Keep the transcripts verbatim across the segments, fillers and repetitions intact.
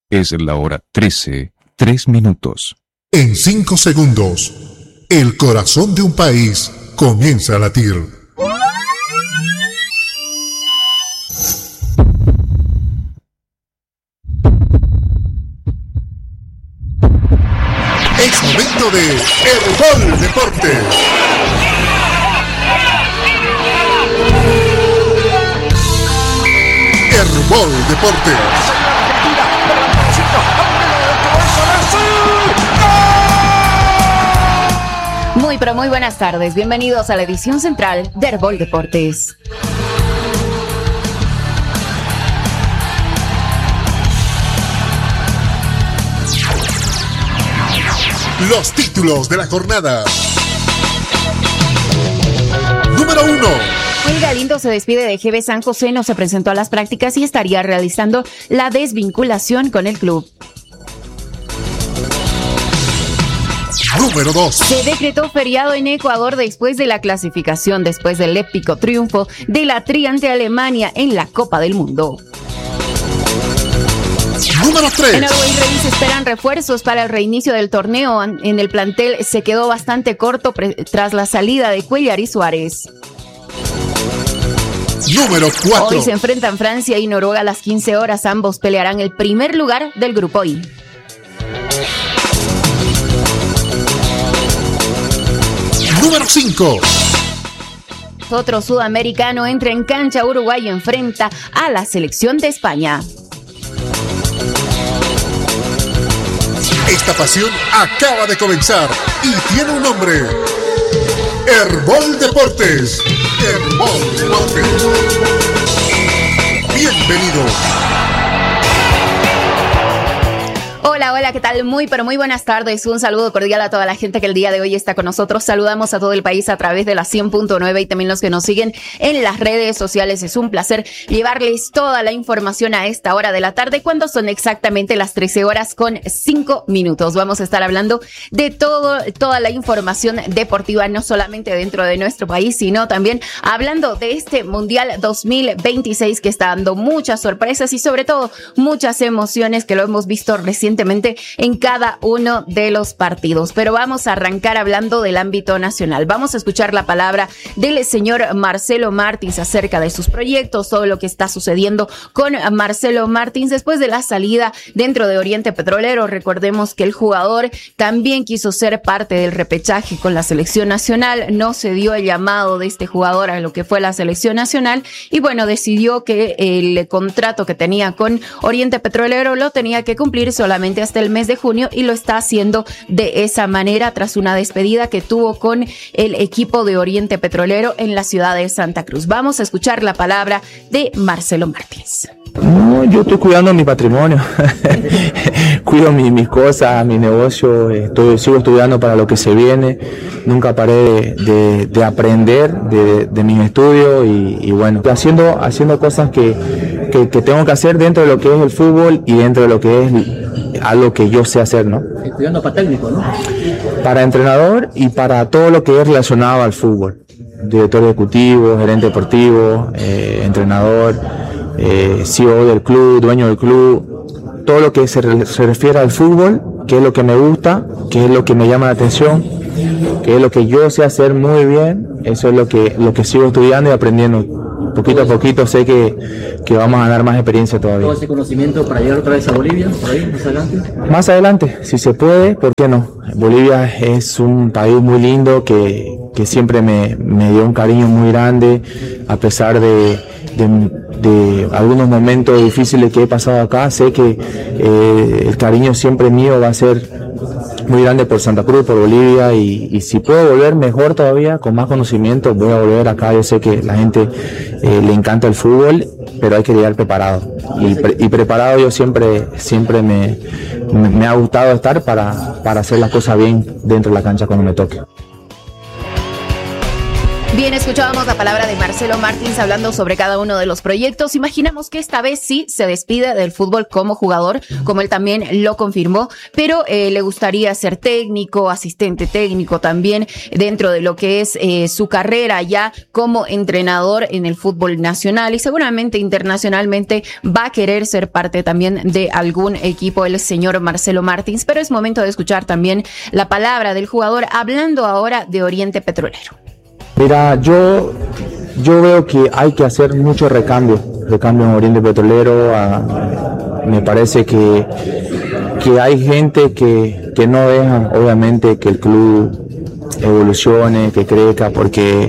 Es la hora trece, tres minutos. En cinco segundos, el corazón de un país comienza a latir. Es momento de Herbol Deportes. Herbol Deportes. Muy pero muy buenas tardes, bienvenidos a la edición central de Herbol Deportes. Los títulos de la jornada. Número uno. Will Galindo se despide de G B San José, no se presentó a las prácticas y estaría realizando la desvinculación con el club. Número dos. Se decretó feriado en Ecuador después de la clasificación, después del épico triunfo de la Tri ante Alemania en la Copa del Mundo. Número tres. En Uruguay Ready esperan refuerzos para el reinicio del torneo. En el plantel se quedó bastante corto pre- tras la salida de Cuellar y Suárez. Número cuatro. Hoy se enfrentan Francia y Noruega a las quince horas. Ambos pelearán el primer lugar del grupo I. Número cinco. Otro sudamericano entra en cancha. Uruguay enfrenta a la selección de España. Esta pasión acaba de comenzar y tiene un nombre. Herbol Deportes. Herbol Deportes. Bienvenido. Hola, hola, ¿qué tal? Muy, pero muy buenas tardes. Un saludo cordial a toda la gente que el día de hoy está con nosotros. Saludamos a todo el país a través de la cien punto nueve y también los que nos siguen en las redes sociales. Es un placer llevarles toda la información a esta hora de la tarde, cuando son exactamente las trece horas con cinco minutos. Vamos a estar hablando de todo, toda la información deportiva, no solamente dentro de nuestro país, sino también hablando de este Mundial dos mil veintiséis que está dando muchas sorpresas y sobre todo muchas emociones que lo hemos visto recientemente en cada uno de los partidos. Pero vamos a arrancar hablando del ámbito nacional. Vamos a escuchar la palabra del señor Marcelo Martins acerca de sus proyectos, todo lo que está sucediendo con Marcelo Martins después de la salida dentro de Oriente Petrolero. Recordemos que el jugador también quiso ser parte del repechaje con la selección nacional. No se dio el llamado de este jugador a lo que fue la selección nacional y bueno, decidió que el contrato que tenía con Oriente Petrolero lo tenía que cumplir solamente hasta el mes de junio y lo está haciendo de esa manera tras una despedida que tuvo con el equipo de Oriente Petrolero en la ciudad de Santa Cruz. Vamos a escuchar la palabra de Marcelo Martins. No, yo estoy cuidando mi patrimonio, cuido mi, mis cosas, mi negocio, estoy, sigo estudiando para lo que se viene, nunca paré de, de, de aprender de, de mis estudios y, y bueno, haciendo, haciendo cosas que, que, que tengo que hacer dentro de lo que es el fútbol y dentro de lo que es algo que yo sé hacer, ¿no? Estudiando para técnico, ¿no? Para entrenador y para todo lo que es relacionado al fútbol, director ejecutivo, gerente deportivo, eh, entrenador, eh, C E O del club, dueño del club, todo lo que se, re, se refiere al fútbol, que es lo que me gusta, que es lo que me llama la atención, que es lo que yo sé hacer muy bien, eso es lo que, lo que sigo estudiando y aprendiendo. Poquito a poquito sé que, que vamos a ganar más experiencia todavía. ¿Todo ese conocimiento para llegar otra vez a Bolivia, por ahí, más adelante? Más adelante, si se puede, ¿por qué no? Bolivia es un país muy lindo que, que siempre me, me dio un cariño muy grande, a pesar de, de, de algunos momentos difíciles que he pasado acá. Sé que eh, el cariño siempre mío va a ser muy grande por Santa Cruz, por Bolivia, y, y si puedo volver mejor todavía, con más conocimiento, voy a volver acá. Yo sé que la gente eh, le encanta el fútbol, pero hay que llegar preparado. Y, pre, y preparado yo siempre, siempre me, me, me ha gustado estar para, para hacer las cosas bien dentro de la cancha cuando me toque. Bien, escuchábamos la palabra de Marcelo Martins hablando sobre cada uno de los proyectos. Imaginamos que esta vez sí se despide del fútbol como jugador, como él también lo confirmó, pero eh, le gustaría ser técnico, asistente técnico también dentro de lo que es eh, su carrera ya como entrenador en el fútbol nacional, y seguramente internacionalmente va a querer ser parte también de algún equipo el señor Marcelo Martins. Pero es momento de escuchar también la palabra del jugador hablando ahora de Oriente Petrolero. Mira, yo, yo veo que hay que hacer mucho recambio, recambio en Oriente Petrolero. A, me parece que, que hay gente que, que no deja, obviamente, que el club evolucione, que crezca, porque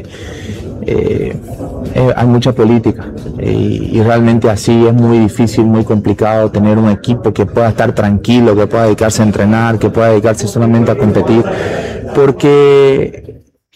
eh, eh, hay mucha política y, y realmente así es muy difícil, muy complicado tener un equipo que pueda estar tranquilo, que pueda dedicarse a entrenar, que pueda dedicarse solamente a competir, porque...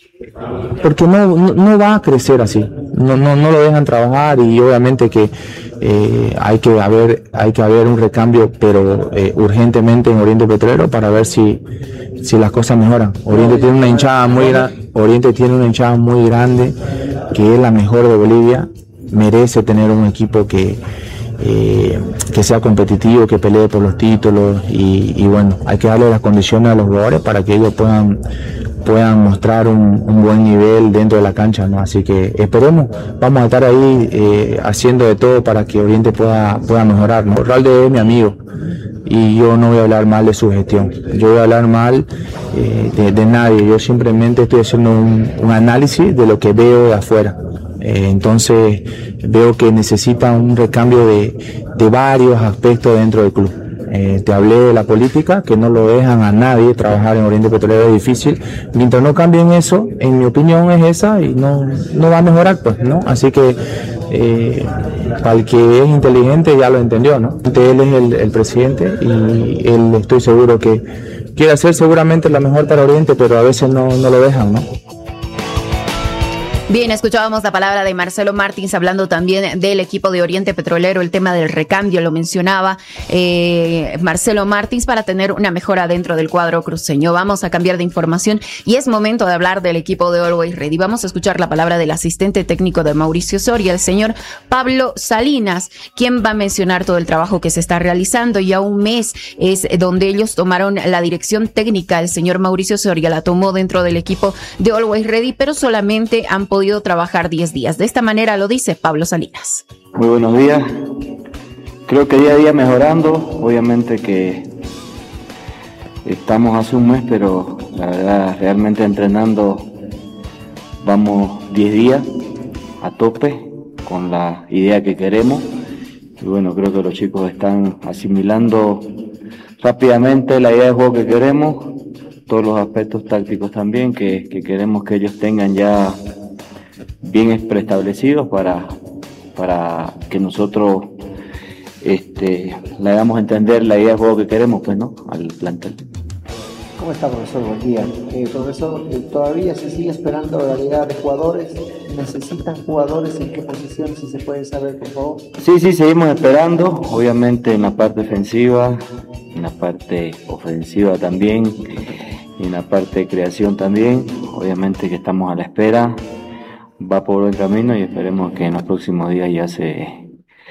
porque no, no, no va a crecer así, no, no, no lo dejan trabajar, y obviamente que eh, hay que haber hay que haber un recambio, pero eh, urgentemente en Oriente Petrolero, para ver si, si las cosas mejoran. Oriente tiene una hinchada muy gra- Oriente tiene una hinchada muy grande, que es la mejor de Bolivia, merece tener un equipo que Eh, que sea competitivo, que pelee por los títulos, y, y bueno, hay que darle las condiciones a los jugadores para que ellos puedan puedan mostrar un, un buen nivel dentro de la cancha, ¿no? Así que esperemos, vamos a estar ahí eh, haciendo de todo para que Oriente pueda pueda mejorar, ¿no? Ralde es mi amigo y yo no voy a hablar mal de su gestión, yo voy a hablar mal eh, de, de nadie, yo simplemente estoy haciendo un, un análisis de lo que veo de afuera. Eh, entonces veo que necesita un recambio de, de varios aspectos dentro del club. Eh, te hablé de la política, que no lo dejan a nadie trabajar en Oriente Petrolero, es difícil. Mientras no cambien eso, en mi opinión es esa, y no, no va a mejorar, pues, ¿no? Así que eh, para el que es inteligente ya lo entendió, ¿no? Él es el, el presidente, y él, estoy seguro que quiere hacer seguramente la mejor para Oriente, pero a veces no, no lo dejan, ¿no? Bien, escuchábamos la palabra de Marcelo Martins hablando también del equipo de Oriente Petrolero, el tema del recambio, lo mencionaba eh, Marcelo Martins, para tener una mejora dentro del cuadro cruceño. Vamos a cambiar de información y es momento de hablar del equipo de Always Ready. Vamos a escuchar la palabra del asistente técnico de Mauricio Soria, el señor Pablo Salinas, quien va a mencionar todo el trabajo que se está realizando. Ya un mes es donde ellos tomaron la dirección técnica. El señor Mauricio Soria la tomó dentro del equipo de Always Ready, pero solamente han podido podido trabajar diez días. De esta manera lo dice Pablo Salinas. Muy buenos días. Creo que día a día mejorando. Obviamente que estamos hace un mes, pero la verdad realmente entrenando vamos diez días a tope con la idea que queremos. Y bueno, creo que los chicos están asimilando rápidamente la idea de juego que queremos, todos los aspectos tácticos también que, que queremos que ellos tengan ya bien preestablecidos para, para que nosotros este, le hagamos entender la idea de juego que queremos, pues, ¿no?, al plantel. ¿Cómo está, profesor? Buen día. Eh, profesor, eh, ¿todavía se sigue esperando la llegada de jugadores? ¿Necesitan jugadores? ¿En qué posición, si se puede saber, por favor? Sí, sí, seguimos esperando, obviamente en la parte defensiva, en la parte ofensiva también, y en la parte de creación también. Obviamente que estamos a la espera, va por buen camino y esperemos que en los próximos días ya se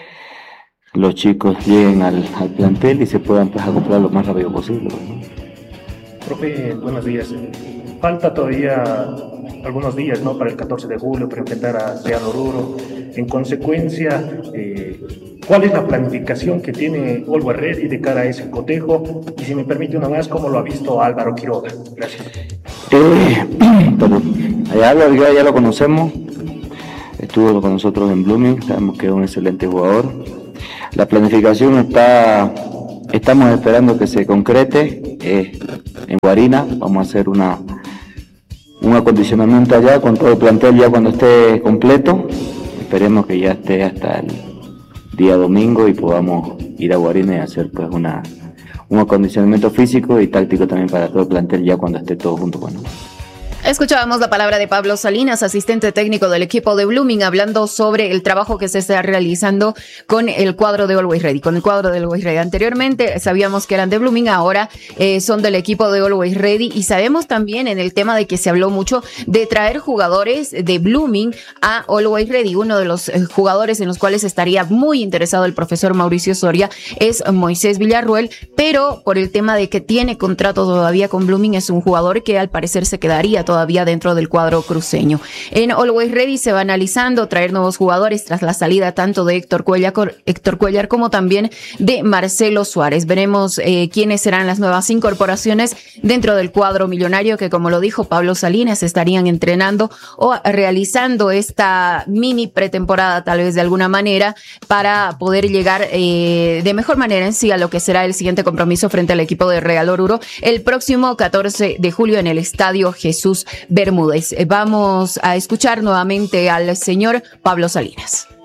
los chicos lleguen al, al plantel y se puedan, pues, acoplar lo más rápido posible, ¿no? Profe, buenos días. Falta todavía algunos días, ¿no?, para el catorce de julio, para enfrentar a Real Oruro. En consecuencia, eh, ¿cuál es la planificación que tiene Always Ready de cara a ese cotejo? Y si me permite una más, ¿cómo lo ha visto Álvaro Quiroga? Gracias. Eh, perdón. A Álvaro ya, ya lo conocemos, estuvo con nosotros en Blooming, sabemos que es un excelente jugador. La planificación está, estamos esperando que se concrete eh, en Guarina. Vamos a hacer una un acondicionamiento allá con todo el plantel ya cuando esté completo. Esperemos que ya esté hasta el día domingo y podamos ir a Guarina y hacer, pues, una un acondicionamiento físico y táctico también para todo el plantel ya cuando esté todo junto. Bueno. Escuchábamos la palabra de Pablo Salinas, asistente técnico del equipo de Blooming, hablando sobre el trabajo que se está realizando con el cuadro de Always Ready, con el cuadro de Always Ready. Anteriormente sabíamos que eran de Blooming, ahora eh, son del equipo de Always Ready, y sabemos también en el tema de que se habló mucho de traer jugadores de Blooming a Always Ready. Uno de los eh, jugadores en los cuales estaría muy interesado el profesor Mauricio Soria es Moisés Villarruel, pero por el tema de que tiene contrato todavía con Blooming, es un jugador que al parecer se quedaría todavía dentro del cuadro cruceño. En Always Ready se va analizando traer nuevos jugadores tras la salida tanto de Héctor Cuellar, Héctor Cuellar como también de Marcelo Suárez. Veremos eh, quiénes serán las nuevas incorporaciones dentro del cuadro millonario, que como lo dijo Pablo Salinas, estarían entrenando o realizando esta mini pretemporada tal vez de alguna manera para poder llegar eh, de mejor manera en sí a lo que será el siguiente compromiso frente al equipo de Real Oruro el próximo catorce de julio en el Estadio Jesús Bermúdez. Vamos a escuchar nuevamente al señor Pablo Salinas.